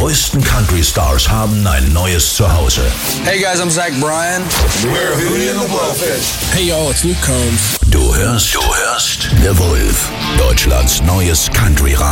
größten Country-Stars haben ein neues Zuhause. Hey guys, I'm Zach Bryan. We're Hootie and the Blowfish. Hey y'all, it's Luke Combs. Du hörst The Wolf, Deutschlands neues Country-Radio.